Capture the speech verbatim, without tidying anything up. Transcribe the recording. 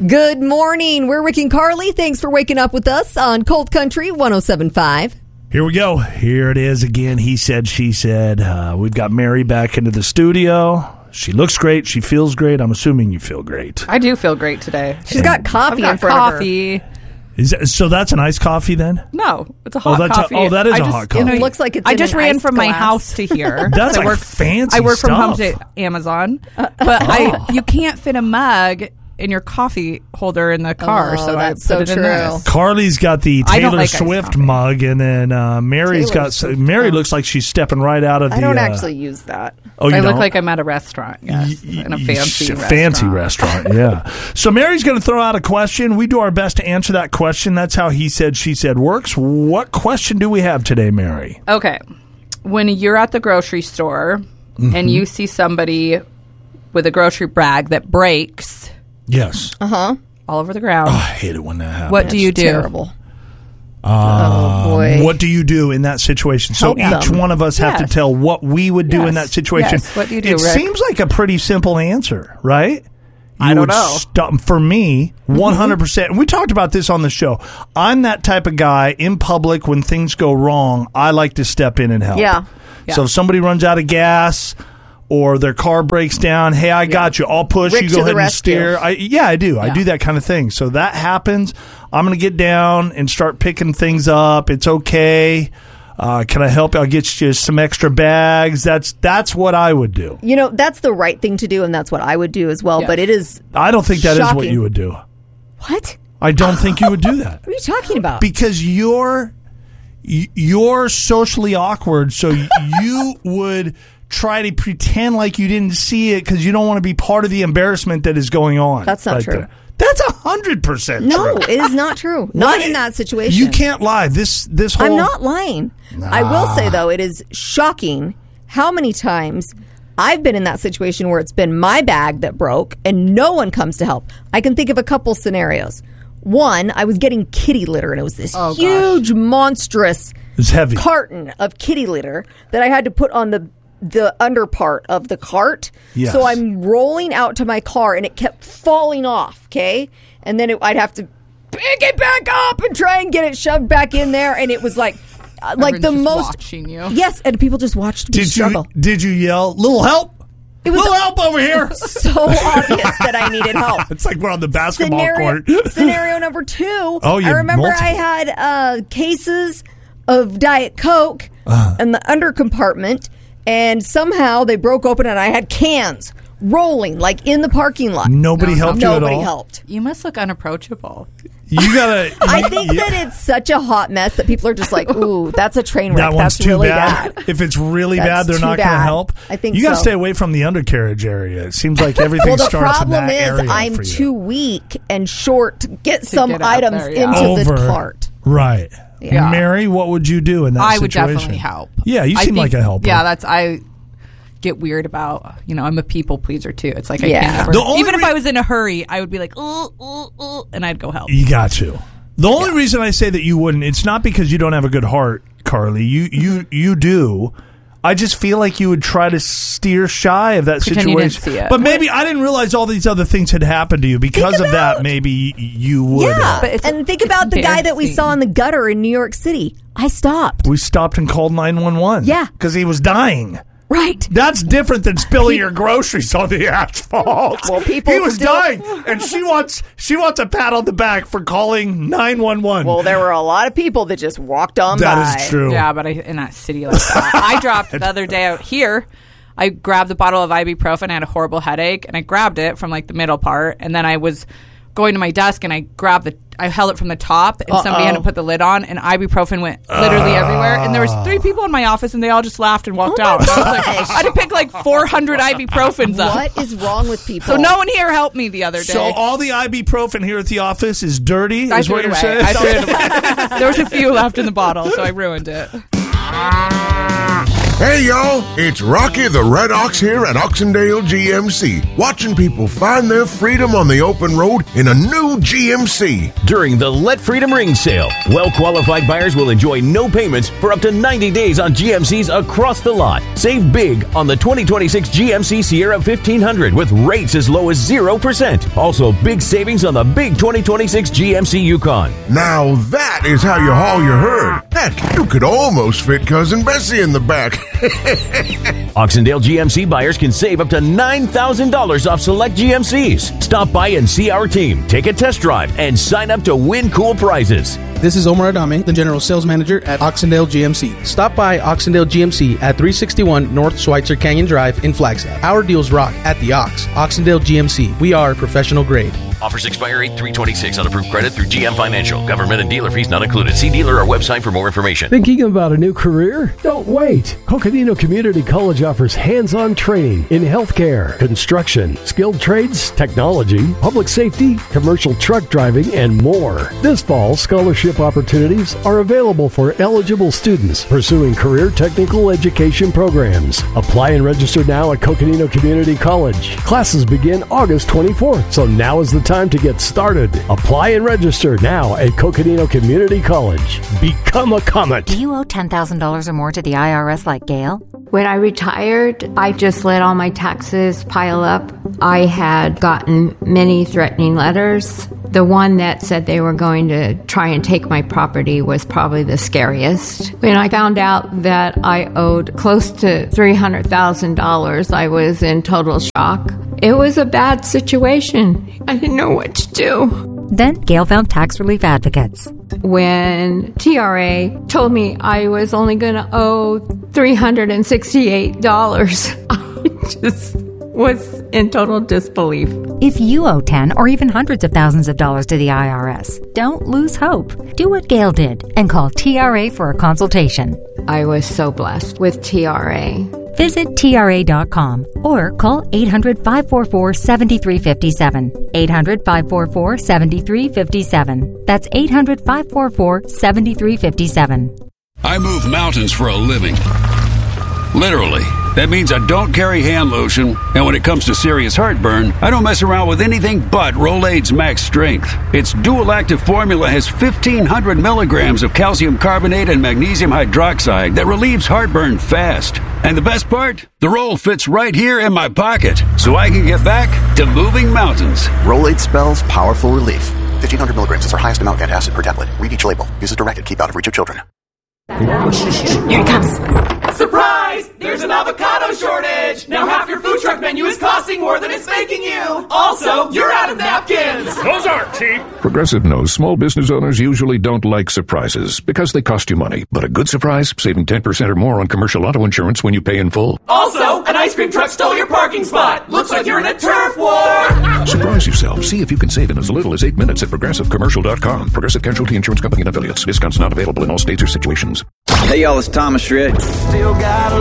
Good morning. We're Rick and Carly. Thanks for waking up with us on Cold Country one oh seven point five. Here we go. Here it is again. He said, she said. Uh, we've got Mary back into the studio. She looks great. She feels great. I'm assuming you feel great. I do feel great today. She's got coffee I've in got front coffee. of her. Is that, so that's an iced coffee then? No, it's a hot oh, that's coffee. A, oh, that is I a just, hot coffee. You know, it looks like it's I in just an ran iced from my glass. house to here. That's I like work, fancy I work from home stuff. to Amazon. But I, you can't fit a mug in your coffee holder in the car, Oh, so I that's put so it in true. this. Carly's got the I don't Taylor like iced Swift coffee. mug, and then uh, Mary's Taylor got. Swift Mary mug. looks like she's stepping right out of the. I don't uh, actually use that. Oh, you I look don't? like I'm at a restaurant, yes, Y- in a y- fancy sh- restaurant. fancy restaurant, yeah. So Mary's going to throw out a question. We do our best to answer that question. That's how he said, she said works. What question do we have today, Mary? Okay. When you're at the grocery store Mm-hmm. and you see somebody with a grocery bag that breaks Yes. Uh-huh. all over the ground, Oh, I hate it when that happens. what do you do? Terrible. Um, oh, boy. What do you do in that situation? So Help each them. one of us have to Yes. tell what we would do in Yes. that situation. Yes. What do you do, It Rick? seems like a pretty simple answer, right? I You don't would know. Stop, for me, one hundred percent. And we talked about this on the show. I'm that type of guy in public when things go wrong. I like to step in and help. Yeah. So Yeah. if somebody runs out of gas or their car breaks down, hey, I got you. I'll push. Rick you to go the ahead and rescue. steer. I, yeah, I do. I Yeah. do that kind of thing. So that happens. I'm going to get down and start picking things up. It's okay. Uh, can I help? I'll get you some extra bags. That's that's what I would do. You know, that's the right thing to do, and that's what I would do as well. Yes. But it is... I don't think that is what Shocking. you would do. What? I don't think you would do that. What are you talking about? Because you're y- you're socially awkward, so y- you would try to pretend like you didn't see it because you don't want to be part of the embarrassment that is going on. That's not right true. there. That's a hundred percent No, true. it is not true. Not in that situation. You can't lie. This this whole I'm not lying. I will say, though, it is shocking how many times I've been in that situation where it's been my bag that broke and no one comes to help. I can think of a couple scenarios. One, I was getting kitty litter, and it was this Oh, gosh. huge, monstrous It's heavy. carton of kitty litter that I had to put on the the under part of the cart. Yes. So I'm rolling out to my car, and it kept falling off, okay? And then it, I'd have to pick it back up and try and get it shoved back in there, and it was like uh, like the Everyone's just most watching you. Yes, and people just watched me Did you struggle. did you yell, "Little help"? It was Little help over here. so obvious that I needed help. It's like we're on the basketball Scenario, court. scenario number two. Oh, you I remember multiple. I had uh, cases of Diet Coke Uh-huh. in the under compartment, and somehow they broke open, and I had cans rolling like in the parking lot. Nobody No, helped you at Nobody all. helped. You must look unapproachable. You gotta. I you- think you- that it's such a hot mess that people are just like, "Ooh, that's a train wreck. That one's That's too really bad. bad." If it's really That's bad, they're too not going to bad. help. I think you got to so. stay away from the undercarriage area. It seems like everything Well, the starts in problem that is area I'm for you. too weak and short to get some get out items there, yeah. into the Over. cart. Right. Yeah. Mary, what would you do in that I would situation? definitely help. Yeah, you I seem think- like a helper. Yeah, that's I get weird about. You know, I'm a people pleaser too. It's like I Yeah. can't ever. The only Even if re- I was in a hurry, I would be like, ooh, ooh, ooh, and I'd go help. You got to. The only reason I say that you wouldn't, it's not because you don't have a good heart, Carly. You you you do. I just feel like you would try to steer shy of that Pretend you situation. didn't see it. But maybe I didn't realize all these other things had happened to you. Because Think of that, about- maybe y- you would. Yeah, uh, But it's- and think it's about the guy that we embarrassing. saw in the gutter in New York City. I stopped. we stopped and called nine one one. Yeah. Because he was dying. Right. That's different than spilling your groceries on the asphalt. Well, people he was still- dying, and she wants she wants a pat on the back for calling nine one one. Well, there were a lot of people that just walked on by. That is true. Yeah, but I, in that city like that, I dropped the other day out here. I grabbed the bottle of ibuprofen. I had a horrible headache, and I grabbed it from like the middle part, and then I was going to my desk, and I grabbed the. I held it from the top, and somebody had to put the lid on, and ibuprofen went literally everywhere. And there was three people in my office, and they all just laughed and walked Oh my out. And I, was like, gosh. I had to pick like four hundred ibuprofens up. What is wrong with people? So no one here helped me the other day. So all the ibuprofen here at the office is dirty. I Is threw what it you're away. saying? I threw it away. There was a few left in the bottle, so I ruined it. Hey y'all, it's Rocky the Red Ox here at Oxendale G M C, watching people find their freedom on the open road in a new G M C. During the Let Freedom Ring sale, well-qualified buyers will enjoy no payments for up to ninety days on G M Cs across the lot. Save big on the twenty twenty-six G M C Sierra fifteen hundred with rates as low as zero percent. Also, big savings on the big twenty twenty-six G M C Yukon. Now that is how you haul your herd. Heck, you could almost fit Cousin Bessie in the back. Oxendale G M C buyers can save up to nine thousand dollars off select G M Cs. Stop by and see our team, take a test drive, and sign up to win cool prizes. This is Omar Adame, the General Sales Manager at Oxendale G M C. Stop by Oxendale G M C at three sixty-one North Schweitzer Canyon Drive in Flagstaff. Our deals rock at the Ox. Oxendale G M C. We are professional grade. Offers expire eight three twenty-six on approved credit through G M Financial. Government and dealer fees not included. See dealer or website for more information. Thinking about a new career? Don't wait. Coconino Community College offers hands-on training in healthcare, construction, skilled trades, technology, public safety, commercial truck driving, and more. This fall, scholarship opportunities are available for eligible students pursuing career technical education programs. Apply and register now at Coconino Community College. Classes begin August twenty-fourth, so now is the time to get started. Apply and register now at Coconino Community College. Become a Comet. Do you owe ten thousand dollars or more to the I R S like Gail? When I retired, I just let all my taxes pile up. I had gotten many threatening letters. The one that said they were going to try and take my property was probably the scariest. When I found out that I owed close to three hundred thousand dollars, I was in total shock. It was a bad situation. I didn't know what to do. Then Gail found Tax Relief Advocates. When T R A told me I was only going to owe three hundred sixty-eight dollars, I just was in total disbelief. If you owe ten or even hundreds of thousands of dollars to the I R S, don't lose hope. Do what Gail did and call T R A for a consultation. I was so blessed with T R A. Visit T R A dot com or call eight hundred, five four four, seven three five seven. eight hundred, five four four, seven three five seven. That's eight hundred, five four four, seven three five seven. I move mountains for a living. Literally. That means I don't carry hand lotion, and when it comes to serious heartburn, I don't mess around with anything but Rolaids Max Strength. Its dual-active formula has fifteen hundred milligrams of calcium carbonate and magnesium hydroxide that relieves heartburn fast. And the best part? The roll fits right here in my pocket, so I can get back to moving mountains. Rolaids spells powerful relief. fifteen hundred milligrams is our highest amount of antacid per tablet. Read each label. Use as directed. Keep out of reach of children. Here it comes. Surprise! There's an avocado shortage! Now half your food truck menu is costing more than it's making you! Also, you're out of napkins! Those aren't cheap! Progressive knows small business owners usually don't like surprises because they cost you money. But a good surprise, saving ten percent or more on commercial auto insurance when you pay in full. Also, an ice cream truck stole your parking spot! Looks like you're in a turf war! Surprise yourself. See if you can save in as little as eight minutes at progressive commercial dot com. Progressive Casualty Insurance Company and affiliates. Discounts not available in all states or situations. Hey y'all, it's Thomas Rhett. Still got